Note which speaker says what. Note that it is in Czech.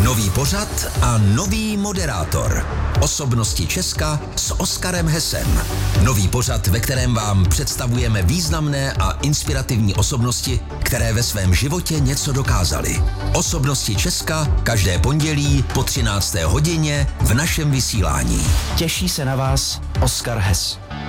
Speaker 1: Nový pořad a nový moderátor. Osobnosti Česka s Oskarem Hessem. Nový pořad, ve kterém vám představujeme významné a inspirativní osobnosti, které ve svém životě něco dokázaly. Osobnosti Česka každé pondělí po 13. hodině v našem vysílání.
Speaker 2: Těší se na vás Oskar Hess.